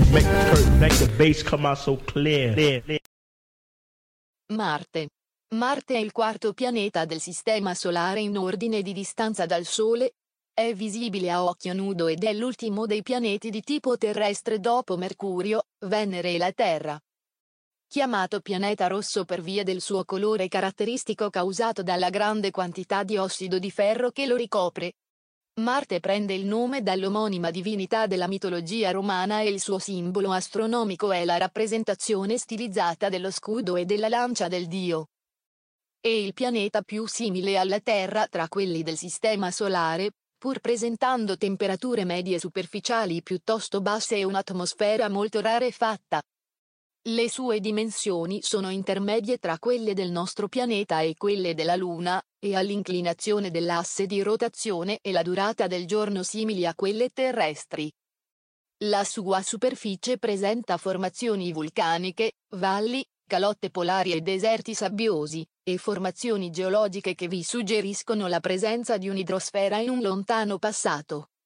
Make the bass come out so clear. Marte. Marte è il quarto pianeta del Sistema Solare in ordine di distanza dal Sole. È visibile a occhio nudo ed è l'ultimo dei pianeti di tipo terrestre dopo Mercurio, Venere e la Terra. Chiamato pianeta rosso per via del suo colore caratteristico causato dalla grande quantità di ossido di ferro che lo ricopre. Marte prende il nome dall'omonima divinità della mitologia romana e il suo simbolo astronomico è la rappresentazione stilizzata dello scudo e della lancia del dio. È il pianeta più simile alla Terra tra quelli del Sistema Solare, pur presentando temperature medie superficiali piuttosto basse e un'atmosfera molto rarefatta. Le sue dimensioni sono intermedie tra quelle del nostro pianeta e quelle della Luna, e ha l'inclinazione dell'asse di rotazione e la durata del giorno simili a quelle terrestri. La sua superficie presenta formazioni vulcaniche, valli, calotte polari e deserti sabbiosi, e formazioni geologiche che vi suggeriscono la presenza di un'idrosfera in un lontano passato.